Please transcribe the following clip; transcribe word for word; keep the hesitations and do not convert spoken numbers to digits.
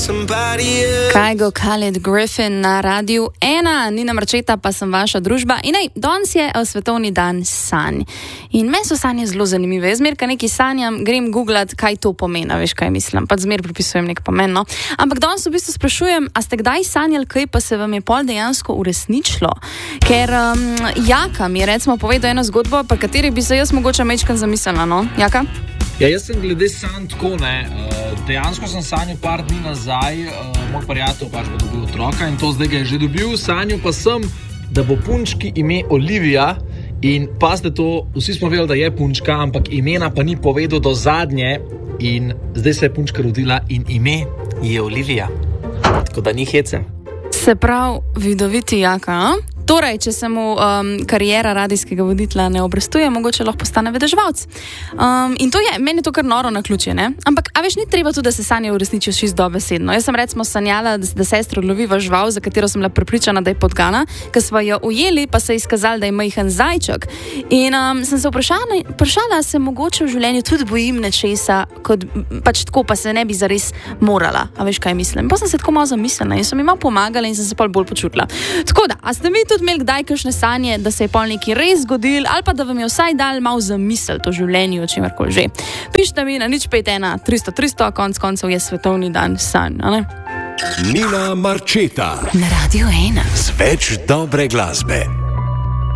Kygo Khaled Griffin na Radiu ena, Nina Marčeta pa sem vaša družba. In ej, danes je svetovni dan sanj. In meni so sanje zelo zanimive. Jaz zmer, ko nekaj sanjam, grem googlat, kaj to pomeni, veš, kaj mislim. Pa zmer pripisujem nek pomen, no. Ampak danes v bistvu sprašujem, a ste kdaj sanjali kaj, pa se vam je pol dejansko uresničilo? Ker um, Jaka mi je recimo povedal eno zgodbo, pa kateri bi se jaz mogoče mečkam zamislila, no? Jaka? Ja, jaz sem glede sanj tako, ne. Dejansko sem sanjal par dni nazaj, moj prijatelj pač bo dobil otroka in to zdaj ga je že dobil. Sanjal pa sem, da bo punčki ime Olivija in pazite to, vsi smo vedeli, da je punčka, ampak imena pa ni povedal do zadnje in zdaj se je punčka rodila in ime je Olivija. Tako da ni hece. Se pravi, vidoviti Jaka, a? Torej, če se mu um, kariera radijskega voditelja ne obrestuje, mogoče lahko postane vedeževalc. Um, in to je, meni je to kar noro naključje, ne? Ampak, a veš, ni treba tudi, da se sanje uresničijo čisto dobesedno. Jaz sem recimo sanjala, da, da sestro loviva žival, za katero sem bila prepričana, da je podgana, ker smo jo ujeli, pa se je izkazalo, da je majhen zajček. In um, sem se vprašala, vprašala se mogoče v življenju tudi bojim nečesa, kot pač tako, pa se ne bi zares morala. A veš, kaj mislim? Pa sem se tako malo zamislila in so mi malo pomagala in sem se pol bolj počutila. Tako da, a ste mi imeli kdaj kakšne sanje, da se je pol nekaj res zgodil, ali pa da vam je vsaj dal malo zamisel to življenje, o čemerkoli že. Pišite mi na nič pet ena tristo tristo, konc koncev je svetovni dan sanj, a ne? Nina Marčeta na Radiu ena. Z več dobre glasbe.